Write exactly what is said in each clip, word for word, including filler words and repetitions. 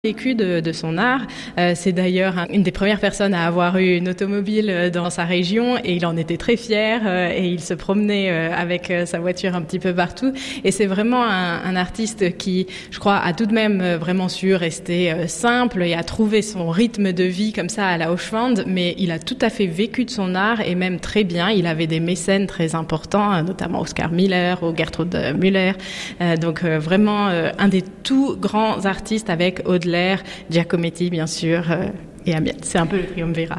Vécu de, de son art. Euh, c'est d'ailleurs un, une des premières personnes à avoir eu une automobile dans sa région et il en était très fier euh, et il se promenait euh, avec euh, sa voiture un petit peu partout. Et c'est vraiment un, un artiste qui, je crois, a tout de même euh, vraiment su rester euh, simple et a trouvé son rythme de vie comme ça à la Hochwand, mais il a tout à fait vécu de son art et même très bien. Il avait des mécènes très importants, notamment Oscar Miller ou Gertrude Müller. Euh, donc euh, vraiment euh, un des tout grands artistes avec Audelaire, Giacometti bien sûr euh, et Amiette. C'est un peu le triumvirat.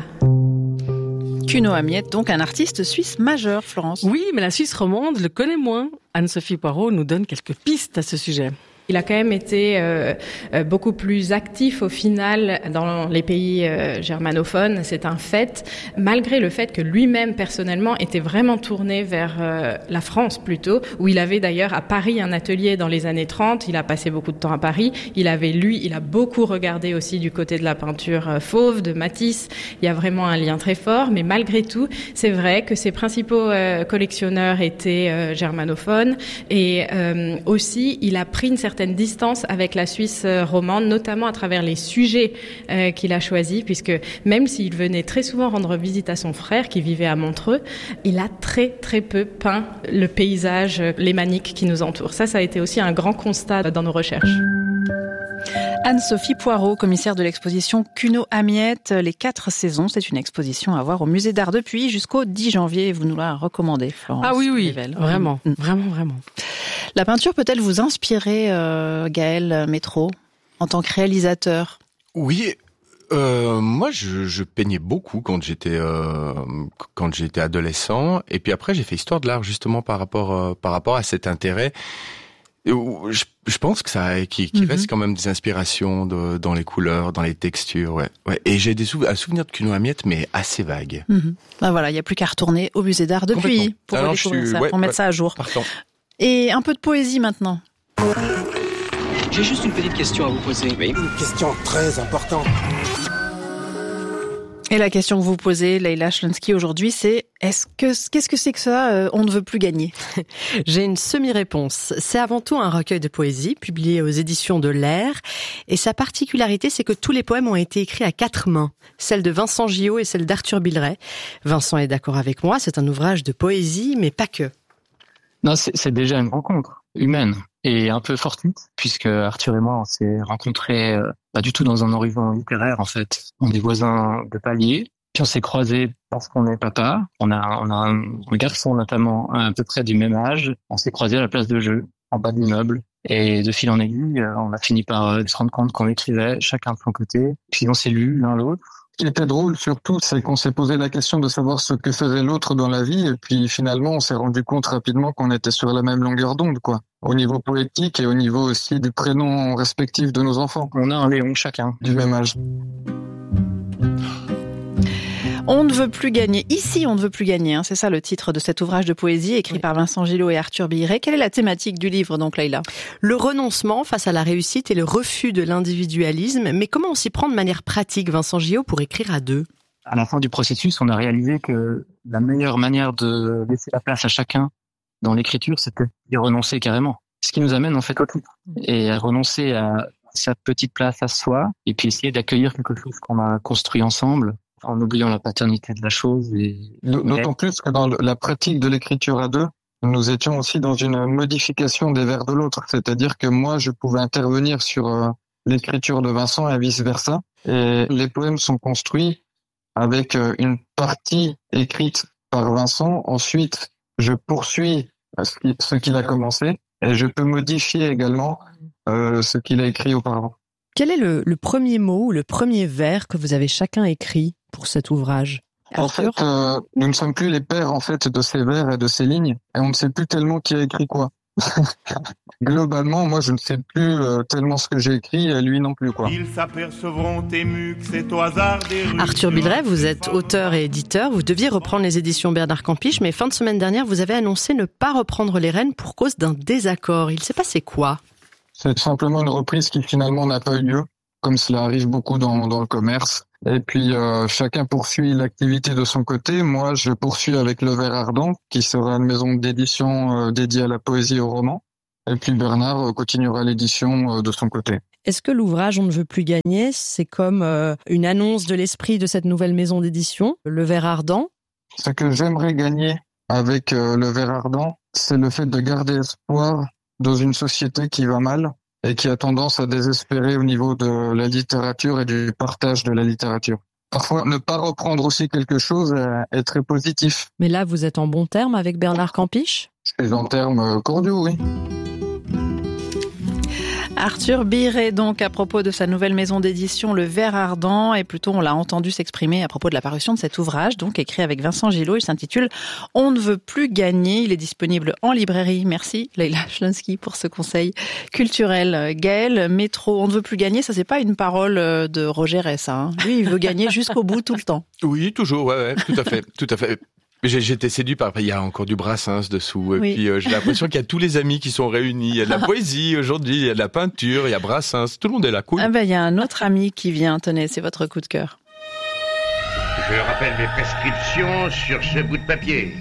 Kuno Amiette, donc un artiste suisse majeur, Florence. Oui, mais la Suisse romande le connaît moins. Anne-Sophie Poirot nous donne quelques pistes à ce sujet. Il a quand même été euh, beaucoup plus actif au final dans les pays euh, germanophones, c'est un fait, malgré le fait que lui-même personnellement était vraiment tourné vers euh, la France plutôt, où il avait d'ailleurs à Paris un atelier dans les années trente, il a passé beaucoup de temps à Paris, il avait lui, il a beaucoup regardé aussi du côté de la peinture euh, fauve, de Matisse, il y a vraiment un lien très fort, mais malgré tout, c'est vrai que ses principaux euh, collectionneurs étaient euh, germanophones et euh, aussi il a pris une certaine certaine distance avec la Suisse romande, notamment à travers les sujets euh, qu'il a choisis, puisque même s'il venait très souvent rendre visite à son frère qui vivait à Montreux, il a très très peu peint le paysage lémanique qui nous entoure. Ça, ça a été aussi un grand constat dans nos recherches. Anne-Sophie Poirot, commissaire de l'exposition Kuno Amiette, les quatre saisons. C'est une exposition à voir au musée d'art de Puy jusqu'au dix janvier. Vous nous la recommandez, Florence. Ah oui, oui, Rivel. vraiment, mmh. vraiment, vraiment. La peinture peut-elle vous inspirer, euh, Gaël Métro, en tant que réalisateur ? Oui, euh, moi je, je peignais beaucoup quand j'étais euh, quand j'étais adolescent, et puis après j'ai fait histoire de l'art justement par rapport euh, par rapport à cet intérêt. Je, je pense que ça, qui, qui mm-hmm. reste quand même des inspirations de, dans les couleurs, dans les textures, ouais, ouais. Et j'ai des sou- un souvenir de Kuno Amiette, mais assez vague. Mm-hmm. Ben voilà, il y a plus qu'à retourner au musée d'art de Puy pour Alors, découvrir suis, ça, ouais, pour mettre ouais, ça à jour. Partant. Et un peu de poésie maintenant. J'ai juste une petite question à vous poser. Oui. Une question très importante. Et la question que vous posez, Leïla Chlonsky, aujourd'hui, c'est est-ce que qu'est-ce que c'est que ça euh, on ne veut plus gagner ? J'ai une semi-réponse. C'est avant tout un recueil de poésie publié aux éditions de l'Air. Et sa particularité, c'est que tous les poèmes ont été écrits à quatre mains. Celle de Vincent Gillot et celle d'Arthur Billeret. Vincent est d'accord avec moi, c'est un ouvrage de poésie, mais pas que. Non, c'est, c'est déjà une rencontre humaine et un peu fortuite, puisque Arthur et moi, on s'est rencontrés euh, pas du tout dans un horizon littéraire, en fait. On est voisins de palier, puis on s'est croisés parce qu'on est papa. On a, on a un, un garçon, notamment, à peu près du même âge. On s'est croisés à la place de jeu, en bas de l'immeuble. Et de fil en aiguille, on a fini par euh, se rendre compte qu'on écrivait chacun de son côté. Puis on s'est lus l'un l'autre. Ce qui était drôle surtout, c'est qu'on s'est posé la question de savoir ce que faisait l'autre dans la vie, et puis finalement on s'est rendu compte rapidement qu'on était sur la même longueur d'onde, quoi. Au niveau poétique et au niveau aussi du prénom respectif de nos enfants. On a un Léon chacun. Du même âge. On ne veut plus gagner. Ici, on ne veut plus gagner. Hein. C'est ça le titre de cet ouvrage de poésie écrit oui. par Vincent Gillot et Arthur Billeret. Quelle est la thématique du livre, donc, Leïla ? Le renoncement face à la réussite et le refus de l'individualisme. Mais comment on s'y prend de manière pratique, Vincent Gillot, pour écrire à deux ? À la fin du processus, on a réalisé que la meilleure manière de laisser la place à chacun dans l'écriture, c'était d'y renoncer carrément. Ce qui nous amène, en fait, au titre. Et à renoncer à sa petite place à soi, et puis essayer d'accueillir quelque chose qu'on a construit ensemble, en oubliant la paternité de la chose. Et... D'autant plus que dans la pratique de l'écriture à deux, nous étions aussi dans une modification des vers de l'autre. C'est-à-dire que moi, je pouvais intervenir sur euh, l'écriture de Vincent et vice-versa. Et les poèmes sont construits avec euh, une partie écrite par Vincent. Ensuite, je poursuis ce qu'il a commencé et je peux modifier également euh, ce qu'il a écrit auparavant. Quel est le, le premier mot ou le premier vers que vous avez chacun écrit pour cet ouvrage ? En fait, euh, nous ne sommes plus les pères en fait de ces vers et de ces lignes, et on ne sait plus tellement qui a écrit quoi. Globalement, moi, je ne sais plus euh, tellement ce que j'ai écrit, et lui non plus, quoi. Ils s'apercevront émus que c'est au hasard des rues. Arthur Billeret, vous êtes auteur et éditeur. Vous deviez reprendre les éditions Bernard Campiche, mais fin de semaine dernière, vous avez annoncé ne pas reprendre les rênes pour cause d'un désaccord. Il s'est passé quoi ? C'est simplement une reprise qui finalement n'a pas eu lieu, comme cela arrive beaucoup dans, dans le commerce. Et puis euh, chacun poursuit l'activité de son côté. Moi, je poursuis avec Le Ver Ardent, qui sera une maison d'édition euh, dédiée à la poésie et au roman. Et puis Bernard euh, continuera l'édition euh, de son côté. Est-ce que l'ouvrage On ne veut plus gagner, c'est comme euh, une annonce de l'esprit de cette nouvelle maison d'édition, Le Ver Ardent? Ce que j'aimerais gagner avec euh, Le Ver Ardent, c'est le fait de garder espoir dans une société qui va mal et qui a tendance à désespérer au niveau de la littérature et du partage de la littérature. Parfois, ne pas reprendre aussi quelque chose est très positif. Mais là, vous êtes en bon terme avec Bernard Campiche? C'est en termes cordiaux, oui. Arthur Biret, donc, à propos de sa nouvelle maison d'édition, Le Ver Ardent, et plutôt on l'a entendu s'exprimer à propos de la parution de cet ouvrage, donc écrit avec Vincent Gillot. Il s'intitule « On ne veut plus gagner ». Il est disponible en librairie. Merci Leïla Chlonsky pour ce conseil culturel. Gaël, Métro, on ne veut plus gagner, ça c'est pas une parole de Roger Rey, ça. Hein. Lui, il veut gagner jusqu'au bout, tout le temps. Oui, toujours, ouais, ouais, tout à fait, tout à fait. J'ai, j'ai été séduit par, il y a encore du Brassens dessous, et oui. puis euh, j'ai l'impression qu'il y a tous les amis qui sont réunis. Il y a de la poésie aujourd'hui, il y a de la peinture, il y a Brassens, tout le monde est là, cool. Ah ben, il y a un autre ami qui vient, tenez, c'est votre coup de cœur. Je rappelle mes prescriptions sur ce bout de papier.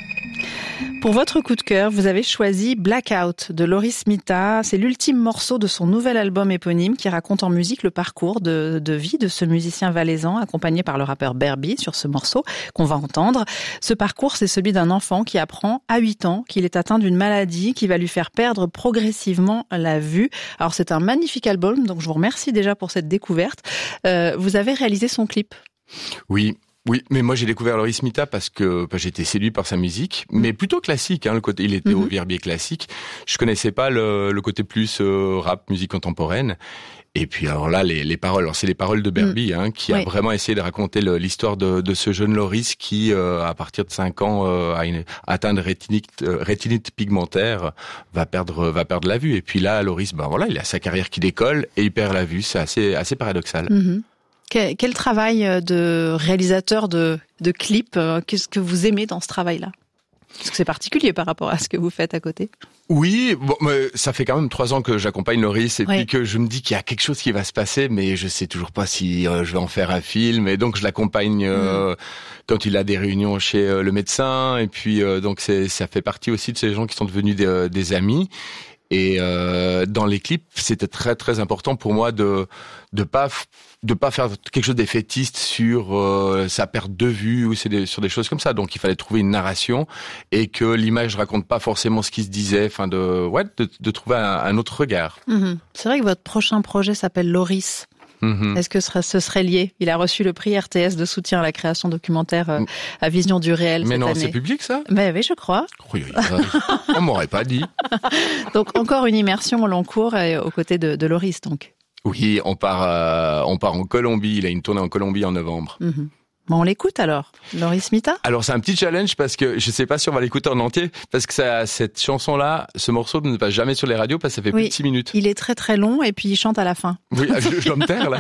Pour votre coup de cœur, vous avez choisi Blackout de Loris Mita. C'est l'ultime morceau de son nouvel album éponyme qui raconte en musique le parcours de, de vie de ce musicien valaisan accompagné par le rappeur Berby sur ce morceau qu'on va entendre. Ce parcours, c'est celui d'un enfant qui apprend à huit ans qu'il est atteint d'une maladie qui va lui faire perdre progressivement la vue. Alors c'est un magnifique album, donc je vous remercie déjà pour cette découverte. Euh, vous avez réalisé son clip? Oui. Oui, mais moi j'ai découvert Loris Mita parce que bah, j'ai été séduit par sa musique, mais plutôt classique. Hein, le côté, il était mm-hmm. au Verbier classique. Je connaissais pas le, le côté plus euh, rap, musique contemporaine. Et puis alors là, les, les paroles, alors c'est les paroles de Berby, mm. hein, qui oui. a vraiment essayé de raconter le, l'histoire de, de ce jeune Loris qui, euh, à partir de cinq ans, euh, a une atteinte de rétinite, euh, rétinite pigmentaire, va perdre, va perdre la vue. Et puis là, Loris, ben voilà, il a sa carrière qui décolle et il perd la vue. C'est assez, assez paradoxal. Mm-hmm. Quel travail de réalisateur de, de clips, qu'est-ce que vous aimez dans ce travail-là? Parce que c'est particulier par rapport à ce que vous faites à côté. Oui, bon, mais ça fait quand même trois ans que j'accompagne Loris et oui. puis que je me dis qu'il y a quelque chose qui va se passer, mais je sais toujours pas si euh, je vais en faire un film. Et donc je l'accompagne euh, mmh. quand il a des réunions chez euh, le médecin. Et puis euh, donc c'est, ça fait partie aussi de ces gens qui sont devenus des, euh, des amis. Et euh, dans les clips, c'était très très important pour moi de de pas de pas faire quelque chose d'effétiste sur euh, sa perte de vue ou c'est des, sur des choses comme ça. Donc il fallait trouver une narration et que l'image raconte pas forcément ce qui se disait. Enfin de ouais de, de trouver un, un autre regard. Mmh. C'est vrai que votre prochain projet s'appelle Loris. Mmh. Est-ce que ce serait lié? Il a reçu le prix R T S de soutien à la création documentaire euh, à Vision du réel. Mais cette non, année. C'est public ça? Ben oui, je crois. Oui, on m'aurait pas dit. Donc encore une immersion au long cours et aux côtés de, de Loris, donc. Oui, on part, euh, on part en Colombie. Il a une tournée en Colombie en novembre. Mmh. Bon, on l'écoute alors, Loris Mita. Alors c'est un petit challenge parce que je sais pas si on va l'écouter en entier parce que ça, cette chanson-là, ce morceau ne passe jamais sur les radios parce que ça fait oui, plus de six minutes. Il est très très long et puis il chante à la fin. Oui, je, je dois me taire là.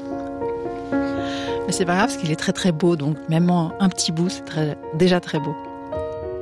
Mais c'est pas grave parce qu'il est très très beau, donc même en un petit bout, c'est très, déjà très beau.